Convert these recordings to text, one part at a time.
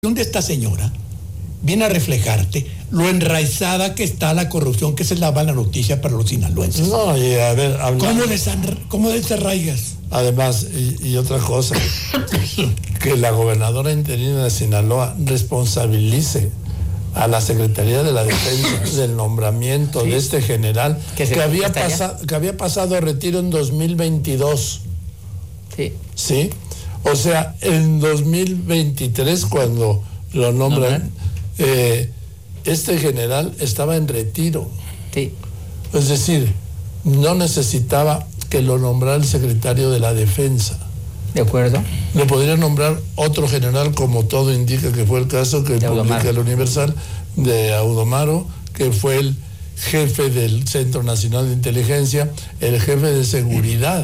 de esta señora viene a reflejarte lo enraizada que está la corrupción, que se lava la noticia para los sinaloenses. No, y a ver, ¿Cómo desarraigas? Además, y otra cosa, que la gobernadora interina de Sinaloa responsabilice a la Secretaría de la Defensa del nombramiento de este general que había pasado a retiro en 2022. ¿Sí? O sea, en 2023, cuando lo nombran, este general estaba en retiro. Sí. Es decir, no necesitaba que lo nombrara el secretario de la Defensa. ¿De acuerdo? Le podría nombrar otro general, como todo indica que fue el caso que publica el Universal, de Audomaro, que fue el jefe del Centro Nacional de Inteligencia, el jefe de seguridad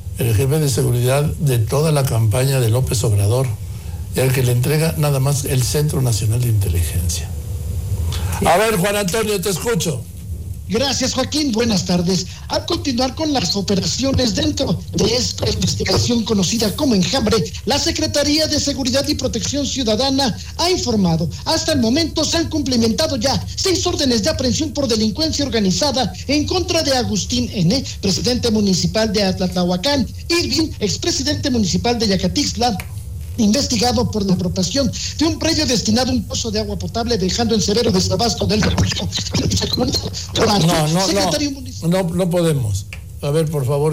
de toda la campaña de López Obrador, y al que le entrega nada más el Centro Nacional de Inteligencia. Sí. A ver, Juan Antonio, te escucho. Gracias, Joaquín. Buenas tardes. Al continuar con las operaciones dentro de esta investigación conocida como Enjambre, la Secretaría de Seguridad y Protección Ciudadana ha informado, hasta el momento se han cumplimentado ya 6 órdenes de aprehensión por delincuencia organizada en contra de Agustín N., presidente municipal de Atlatlahuacán, Irving, expresidente municipal de Yacatixtla, investigado por la apropiación de un predio destinado a un pozo de agua potable, dejando en severo desabasto del recurso. No podemos. A ver, por favor.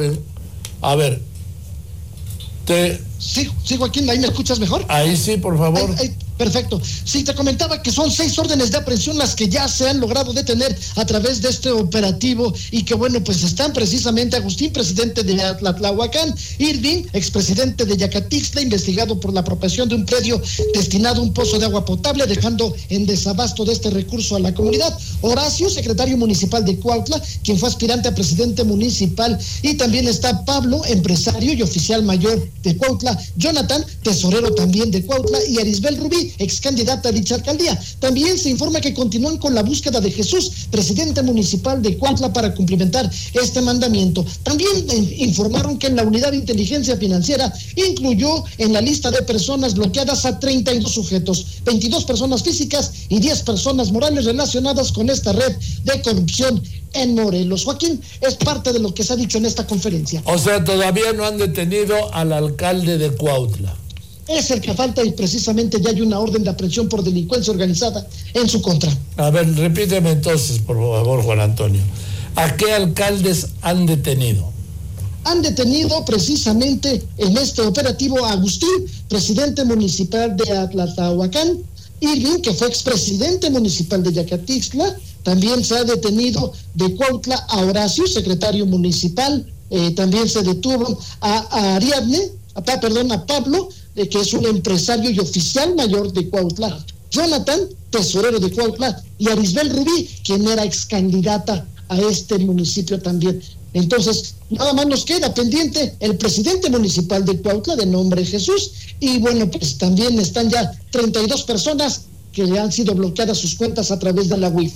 Sí, Joaquín, ¿ahí me escuchas mejor? Ahí sí, por favor. Perfecto. Sí, te comentaba que son 6 órdenes de aprehensión las que ya se han logrado detener a través de este operativo y que, bueno, pues están precisamente Agustín, presidente de Atlatlahuacán, Irving, expresidente de Yacatixtla, investigado por la apropiación de un predio destinado a un pozo de agua potable, dejando en desabasto de este recurso a la comunidad, Horacio, secretario municipal de Cuautla, quien fue aspirante a presidente municipal, y también está Pablo, empresario y oficial mayor de Cuautla, Jonathan, tesorero también de Cuautla, y Arisbel Rubí, ex candidata a dicha alcaldía. También se informa que continúan con la búsqueda de Jesús, presidente municipal de Cuautla, para cumplimentar este mandamiento. También informaron que en la unidad de inteligencia financiera incluyó en la lista de personas bloqueadas a 32 sujetos, 22 personas físicas y 10 personas morales relacionadas con esta red de corrupción en Morelos. Joaquín, es parte de lo que se ha dicho en esta conferencia. O sea, todavía no han detenido al alcalde de Cuautla. Es el que falta y precisamente ya hay una orden de aprehensión por delincuencia organizada en su contra. A ver, repíteme entonces, por favor, Juan Antonio. ¿A qué alcaldes han detenido? Han detenido precisamente en este operativo a Agustín, presidente municipal de Atlatlahuacán, Irving, que fue expresidente municipal de Yacatixtla. También se ha detenido de Cuautla a Horacio, secretario municipal. También se detuvo a Pablo, que es un empresario y oficial mayor de Cuautla, Jonathan, tesorero de Cuautla, y Arisbel Rubí, quien era ex candidata a este municipio también. Entonces, nada más nos queda pendiente el presidente municipal de Cuautla, de nombre Jesús, y bueno, pues también están ya 32 personas que le han sido bloqueadas sus cuentas a través de la WIF.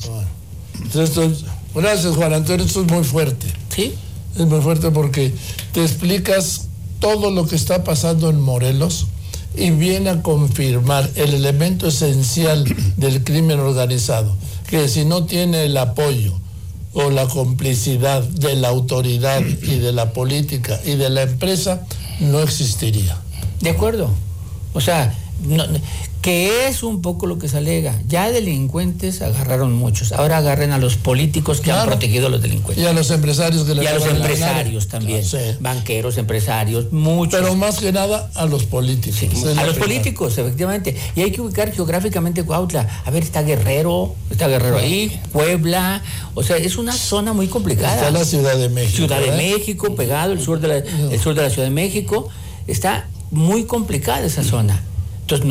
Gracias, Juan Antonio, esto es muy fuerte. Sí. Es muy fuerte porque te explicas todo lo que está pasando en Morelos y viene a confirmar el elemento esencial del crimen organizado, que si no tiene el apoyo o la complicidad de la autoridad y de la política y de la empresa, no existiría. De acuerdo. O sea, que es un poco lo que se alega. Ya delincuentes agarraron muchos. Ahora agarren a los políticos que han protegido a los delincuentes. Y a los empresarios que y a los empresarios también. Sí. Banqueros, empresarios, muchos. Pero más que nada a los políticos. Sí, a los políticos, efectivamente. Y hay que ubicar geográficamente Cuautla. A ver, está Guerrero ahí, Puebla. O sea, es una zona muy complicada. Está la Ciudad de México. Ciudad de México, pegado, el sur de la Ciudad de México. Está muy complicada esa zona. Entonces,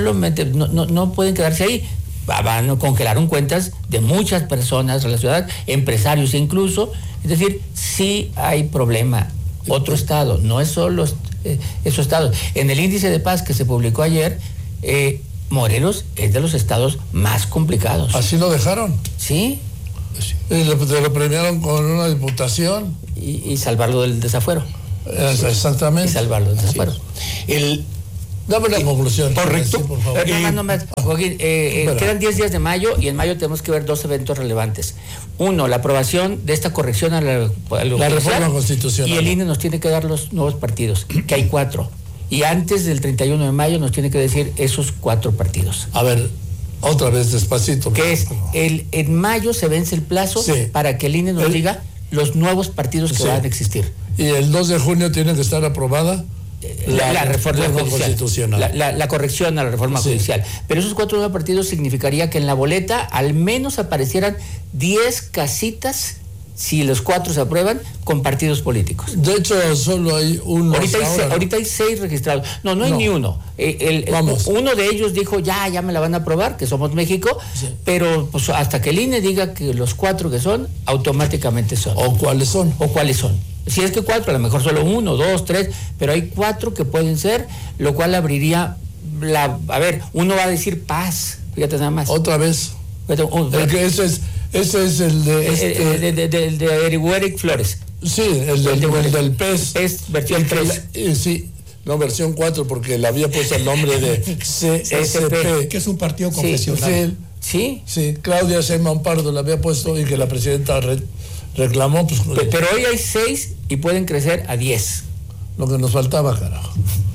no pueden quedarse ahí. Congelaron cuentas de muchas personas relacionadas, empresarios incluso. Es decir, sí hay problema. Otro estado, no es solo esos estados. En el índice de paz que se publicó ayer, Morelos es de los estados más complicados. ¿Así lo dejaron? Sí. Y lo premiaron con una diputación. Y salvarlo del desafuero. Exactamente. Y salvarlo del desafuero. Dame la conclusión. Correcto. Sí, por favor. No más, Joaquín, quedan 10 días de mayo y en mayo tenemos que ver 2 eventos relevantes. Uno, la aprobación de esta corrección a la reforma constitucional. Y el INE nos tiene que dar los nuevos partidos, que hay 4. Y antes del 31 de mayo nos tiene que decir esos 4 partidos. A ver, otra vez despacito. Que es, en mayo se vence el plazo para que el INE nos diga los nuevos partidos que van a existir. Y el 2 de junio tiene que estar aprobada la reforma constitucional. La corrección a la reforma judicial. Pero esos 4 nuevos partidos significaría que en la boleta al menos aparecieran 10 casitas, si los 4 se aprueban, con partidos políticos. De hecho, solo hay uno. Ahorita hay 6 registrados. No hay ni uno. Uno de ellos dijo, ya me la van a aprobar, que Somos México, pero pues hasta que el INE diga que los 4 que son, automáticamente son. ¿O cuáles son? Si es que 4, a lo mejor solo 1, 2, 3, pero hay 4 que pueden ser, lo cual abriría a ver, uno va a decir paz, fíjate nada más. Otra vez. Ese es el de... Eric Flores. Sí, el del PES. PES versión 3. Sí, no, versión 4, porque le había puesto el nombre de CSP. Que es un partido confesional. Sí, Claudia Sheinbaum Pardo le había puesto y que la presidenta reclamó. Pues, pero hoy hay 6 y pueden crecer a 10. Lo que nos faltaba, carajo.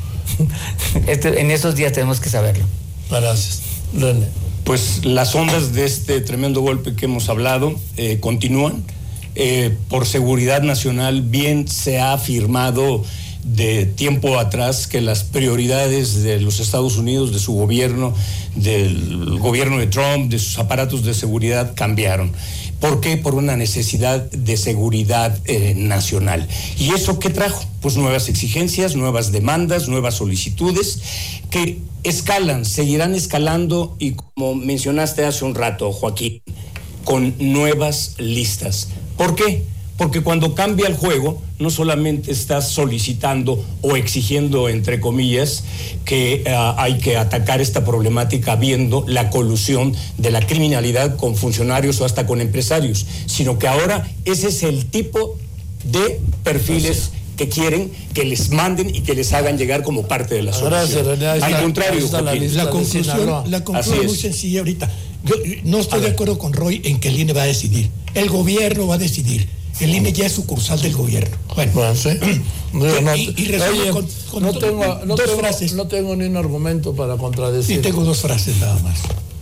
En esos días tenemos que saberlo. Gracias. René. Pues las ondas de este tremendo golpe que hemos hablado continúan. Por seguridad nacional, bien se ha afirmado de tiempo atrás que las prioridades de los Estados Unidos, de su gobierno, del gobierno de Trump, de sus aparatos de seguridad cambiaron. ¿Por qué? Por una necesidad de seguridad nacional. ¿Y eso qué trajo? Pues nuevas exigencias, nuevas demandas, nuevas solicitudes que escalan, seguirán escalando y como mencionaste hace un rato, Joaquín, con nuevas listas. ¿Por qué? Porque cuando cambia el juego, no solamente estás solicitando o exigiendo, entre comillas, que hay que atacar esta problemática viendo la colusión de la criminalidad con funcionarios o hasta con empresarios, sino que ahora ese es el tipo de perfiles que quieren que les manden y que les hagan llegar como parte de la solución. Gracias, René. Al contrario, la conclusión es muy sencilla ahorita. Yo no estoy de acuerdo con Roy en que el INE va a decidir. El gobierno va a decidir. El INE ya es sucursal del gobierno. Bueno, sí. Y resuelvo con dos frases. No tengo ni un argumento para contradecir. Sí, tengo 2 frases nada más.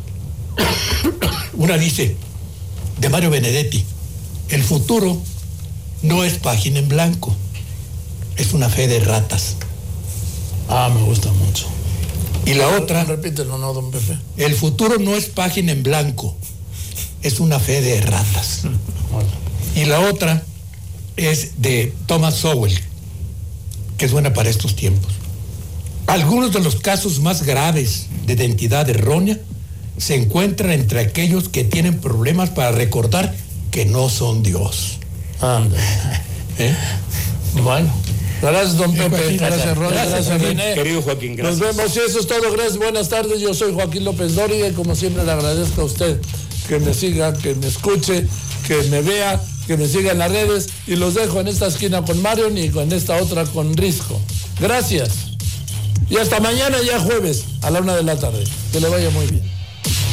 Una dice, de Mario Benedetti, el futuro no es página en blanco, es una fe de ratas. Me gusta mucho. Y la otra, repítelo, no, don Pepe. El futuro no es página en blanco, es una fe de ratas. Y la otra es de Thomas Sowell, que es buena para estos tiempos. Algunos de los casos más graves de identidad errónea se encuentran entre aquellos que tienen problemas para recordar que no son Dios. Bueno. Gracias, don Pepe. Gracias, Ron. Gracias, René. Querido Joaquín, gracias. Nos vemos y eso es todo. Gracias, buenas tardes. Yo soy Joaquín López Dóriga y como siempre le agradezco a usted que me siga, que me escuche, que me vea, que me siga en las redes y los dejo en esta esquina con Marion y en esta otra con Risco. Gracias. Y hasta mañana ya jueves a la 1 de la tarde. Que le vaya muy bien.